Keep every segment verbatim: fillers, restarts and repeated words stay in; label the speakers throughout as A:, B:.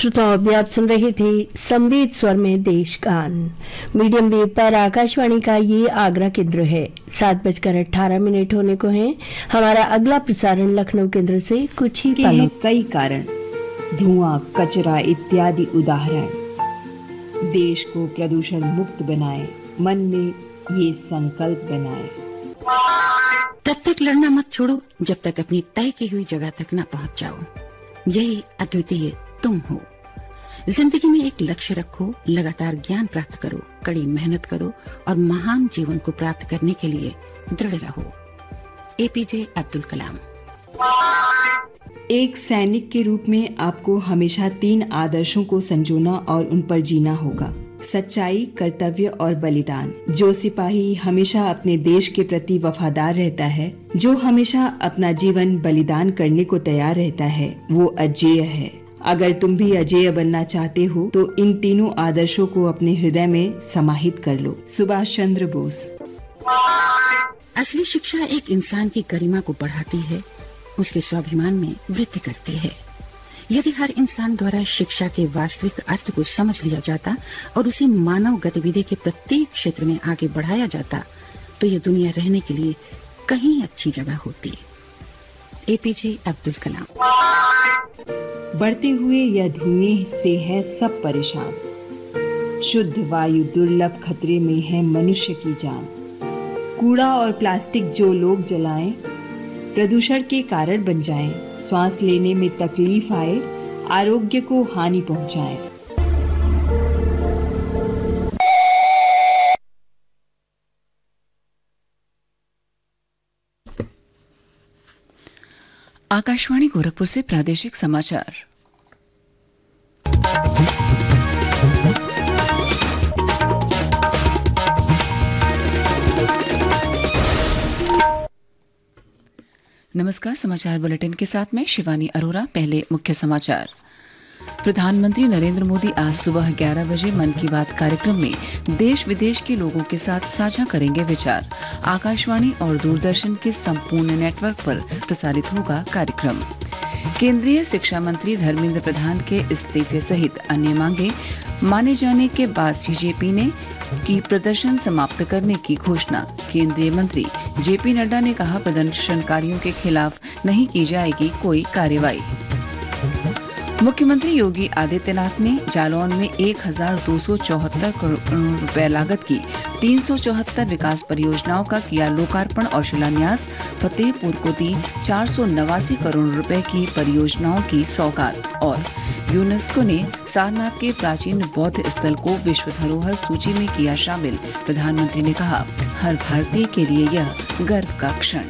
A: श्रोताओं, अभी आप सुन रहे थे संवेद स्वर में देश गान। मीडियम वेव पर आकाशवाणी का ये आगरा केंद्र है। सात बजकर अट्ठारह मिनट होने को हैं। हमारा अगला प्रसारण लखनऊ केंद्र से कुछ ही पलों।
B: कई कारण, धुआं, कचरा इत्यादि उदाहरण देश को प्रदूषण मुक्त बनाए, मन में ये संकल्प बनाए।
C: तब तक लड़ना मत छोड़ो जब तक अपनी तय की हुई जगह तक न पहुंच जाओ। यही अद्वितीय तुम हो। जिंदगी में एक लक्ष्य रखो, लगातार ज्ञान प्राप्त करो, कड़ी मेहनत करो और महान जीवन को प्राप्त करने के लिए दृढ़ रहो। एपीजे अब्दुल कलाम।
B: एक सैनिक के रूप में आपको हमेशा तीन आदर्शों को संजोना और उन पर जीना होगा: सच्चाई, कर्तव्य और बलिदान। जो सिपाही हमेशा अपने देश के प्रति वफादार रहता है, जो हमेशा अपना जीवन बलिदान करने को तैयार रहता है, वो अजेय है। अगर तुम भी अजेय बनना चाहते हो तो इन तीनों आदर्शों को अपने हृदय में समाहित कर लो। सुभाष चंद्र बोस।
C: असली शिक्षा एक इंसान की गरिमा को बढ़ाती है, उसके स्वाभिमान में वृद्धि करती है। यदि हर इंसान द्वारा शिक्षा के वास्तविक अर्थ को समझ लिया जाता और उसे मानव गतिविधि के प्रत्येक क्षेत्र में आगे बढ़ाया जाता तो यह दुनिया रहने के लिए कहीं अच्छी जगह होती। एपीजे अब्दुल कलाम।
B: बढ़ते हुए यह धुएं से है सब परेशान, शुद्ध वायु दुर्लभ खतरे में है मनुष्य की जान। कूड़ा और प्लास्टिक जो लोग जलाएं, प्रदूषण के कारण बन जाएं, श्वास लेने में तकलीफ आए, आरोग्य को हानि पहुंचाएं।
D: आकाशवाणी गोरखपुर से प्रादेशिक समाचार। नमस्कार, समाचार बुलेटिन के साथ में शिवानी अरोरा। पहले मुख्य समाचार। प्रधानमंत्री नरेंद्र मोदी आज सुबह ग्यारह बजे मन की बात कार्यक्रम में देश विदेश के लोगों के साथ साझा करेंगे विचार। आकाशवाणी और दूरदर्शन के संपूर्ण नेटवर्क पर प्रसारित होगा कार्यक्रम। केंद्रीय शिक्षा मंत्री धर्मेंद्र प्रधान के इस्तीफे सहित अन्य मांगे माने जाने के बाद सीजेपी ने की प्रदर्शन समाप्त करने की घोषणा। केंद्रीय मंत्री जेपी नड्डा ने कहा, प्रदर्शनकारियों के खिलाफ नहीं की जाएगी कोई कार्रवाई। मुख्यमंत्री योगी आदित्यनाथ ने जालौन में एक हजार दो सौ चौहत्तर करोड़ रुपए लागत की तीन सौ चौहत्तर विकास परियोजनाओं का किया लोकार्पण और शिलान्यास। फतेहपुर को दी चार सौ नवासी करोड़ रुपए की परियोजनाओं की सौगात। और यूनेस्को ने सारनाथ के प्राचीन बौद्ध स्थल को विश्व धरोहर सूची में किया शामिल। प्रधानमंत्री ने कहा, हर भारतीय के लिए यह गर्व का क्षण।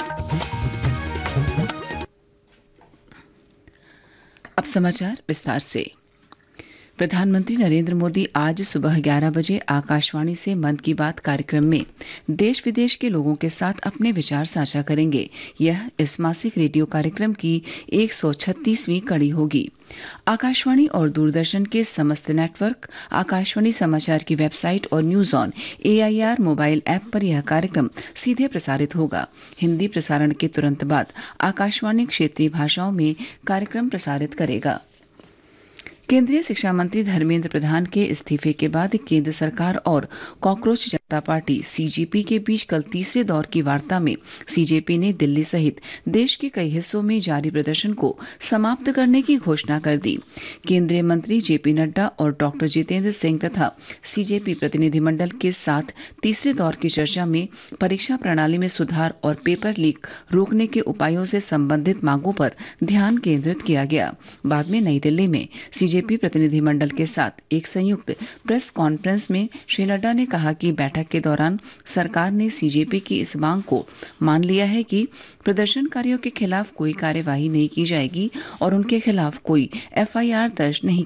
D: अब समाचार विस्तार से। प्रधानमंत्री नरेंद्र मोदी आज सुबह ग्यारह बजे आकाशवाणी से मन की बात कार्यक्रम में देश विदेश के लोगों के साथ अपने विचार साझा करेंगे। यह इस मासिक रेडियो कार्यक्रम की एक सौ छत्तीसवीं कड़ी होगी। आकाशवाणी और दूरदर्शन के समस्त नेटवर्क, आकाशवाणी समाचार की वेबसाइट और news on AIR mobile app पर यह कार्यक्रम सीधे प्रसारित होगा। हिंदी प्रसारण के तुरंत बाद आकाशवाणी क्षेत्रीय भाषाओं में कार्यक्रम प्रसारित करेगा। केंद्रीय शिक्षा मंत्री धर्मेंद्र प्रधान के इस्तीफे के बाद केंद्र सरकार और कॉकरोच जनता पार्टी सीजेपी के बीच कल तीसरे दौर की वार्ता में सीजेपी ने दिल्ली सहित देश के कई हिस्सों में जारी प्रदर्शन को समाप्त करने की घोषणा कर दी। केंद्रीय मंत्री जेपी नड्डा और डॉक्टर जितेंद्र सिंह तथा सीजेपी प्रतिनिधिमंडल के साथ तीसरे दौर की चर्चा में परीक्षा प्रणाली में सुधार और पेपर लीक रोकने के उपायों से संबंधित मांगों पर ध्यान केंद्रित किया गया। बाद में नई दिल्ली में सीजेपी बीजेपी प्रतिनिधिमंडल के साथ एक संयुक्त प्रेस कॉन्फ्रेंस में श्री नड्डा ने कहा कि बैठक के दौरान सरकार ने सीजेपी की इस मांग को मान लिया है कि प्रदर्शनकारियों के खिलाफ कोई कार्यवाही नहीं की जाएगी और उनके खिलाफ कोई एफआईआर दर्ज नहीं